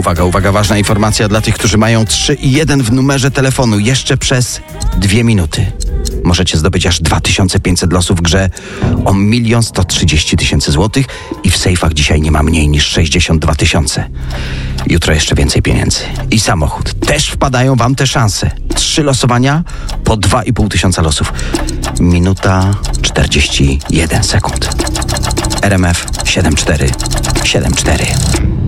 Uwaga, uwaga, ważna informacja dla tych, którzy mają 3 i 1 w numerze telefonu. Jeszcze przez 2 minuty możecie zdobyć aż 2500 losów w grze o 1 130 000 złotych i w sejfach dzisiaj nie ma mniej niż 62 000. Jutro jeszcze więcej pieniędzy. I samochód. Też wpadają wam te szanse. 3 losowania po 2500 losów. Minuta 41 sekund. RMF 7474.